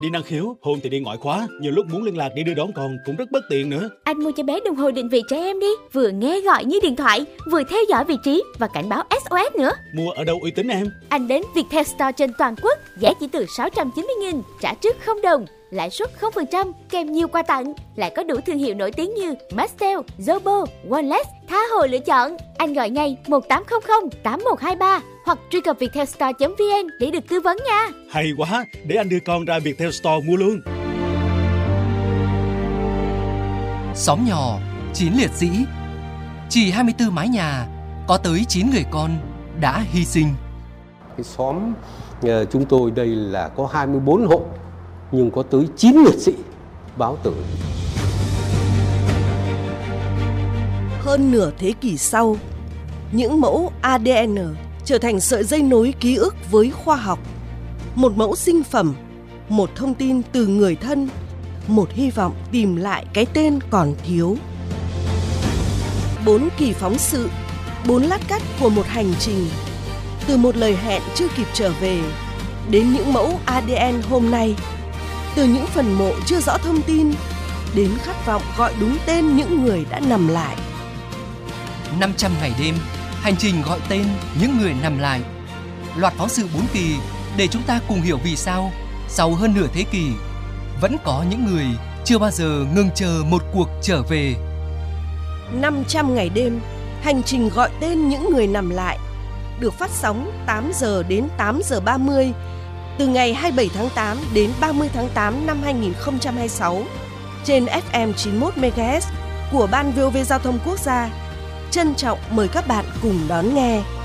Đi năng khiếu, hôm thì đi ngoại khóa, nhiều lúc muốn liên lạc đi đưa đón con cũng rất bất tiện nữa. Anh mua cho bé đồng hồ định vị trẻ em đi, vừa nghe gọi như điện thoại, vừa theo dõi vị trí và cảnh báo SOS nữa. Mua ở đâu uy tín em? Anh đến Viettel Store trên toàn quốc, giá chỉ từ 690.000, trả trước 0 đồng, lãi suất 0%, kèm nhiều quà tặng, lại có đủ thương hiệu nổi tiếng như Maxell, Zobo, Wallace, tha hồ lựa chọn. Anh gọi ngay 1800 8123 hoặc truy cập viettelstore.vn để được tư vấn nha. Hay quá, để anh đưa con ra Viettel Store mua luôn. Xóm nhỏ, 9 liệt sĩ, chỉ 24 mái nhà, có tới 9 người con đã hy sinh. Cái xóm chúng tôi đây là có 24 hộ, nhưng có tới 9 liệt sĩ báo tử. Hơn nửa thế kỷ sau, những mẫu ADN trở thành sợi dây nối ký ức với khoa học. Một mẫu sinh phẩm, một thông tin từ người thân, một hy vọng tìm lại cái tên còn thiếu. 4 kỳ phóng sự, 4 lát cắt của một hành trình. Từ một lời hẹn chưa kịp trở về, đến những mẫu ADN hôm nay. Từ những phần mộ chưa rõ thông tin, đến khát vọng gọi đúng tên những người đã nằm lại. 500 ngày đêm, hành trình gọi tên những người nằm lại. Loạt phóng sự 4 kỳ để chúng ta cùng hiểu vì sao, sau hơn nửa thế kỷ, vẫn có những người chưa bao giờ ngừng chờ một cuộc trở về. 500 ngày đêm, hành trình gọi tên những người nằm lại, được phát sóng 8 giờ đến 8 giờ 30, từ ngày 27 tháng 8 đến 30 tháng 8 năm 2026, trên FM 91 MHz của Ban VOV Giao thông Quốc gia. Trân trọng mời các bạn cùng đón nghe.